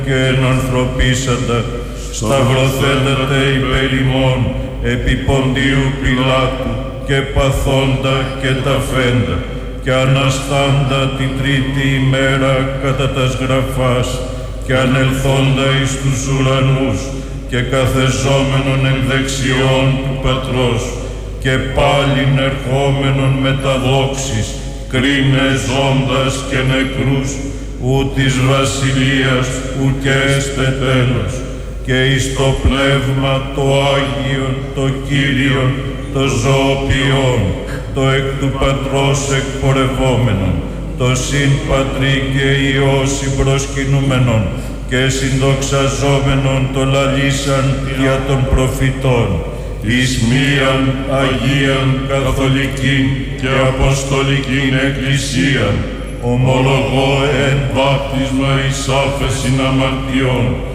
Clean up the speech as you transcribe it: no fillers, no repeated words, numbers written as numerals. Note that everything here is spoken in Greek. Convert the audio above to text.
και ενανθρωπίσαντα, σταυρωθέντατε υπέρ ημών, επί Ποντίου Πιλάτου, και παθόντα και ταφέντα, και αναστάντα την τρίτη ημέρα κατά τας γραφάς, και ανελθόντα εις τους ουρανούς, και καθεζόμενον εν δεξιών του Πατρός, και πάλιν ερχόμενον με τα δόξης, κρίνες ζώντας και νεκρούς, ου της βασιλείας ουκ έστε τέλος, και εις το Πνεύμα το Άγιον, το Κύριον, το ζωοποιόν, το εκ του Πατρός εκπορευόμενον, το συν Πατρί και Υιό συμπροσκυνούμενον, και συνδοξαζόμενον το λαλήσαν δια των προφητών, εις μίαν Αγίαν Καθολικήν και Αποστολικήν Εκκλησίαν, ομολογώ εν βάπτισμα εις άφεσιν αμαρτιών,